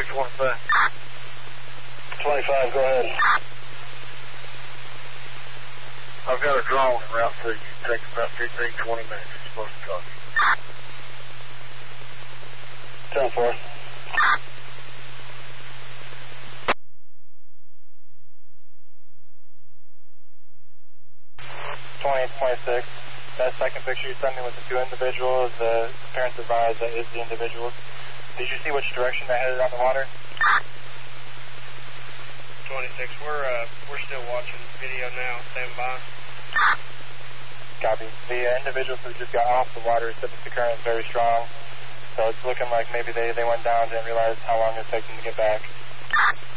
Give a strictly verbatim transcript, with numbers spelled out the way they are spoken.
three twenty-five. twenty-five, go ahead. I've got a drone en route to you. It takes about fifteen, twenty minutes. It's supposed to talk to you. ten four. twenty, twenty-six. That second picture you sent me with the two individuals, the parents advised that is the individuals. Did you see which direction they headed on the water? twenty-six, we're uh, we're still watching video now. Stand by. Copy. The uh, individuals who just got off the water said that the current is very strong, so it's looking like maybe they, they went down and didn't realize how long it would take them to get back.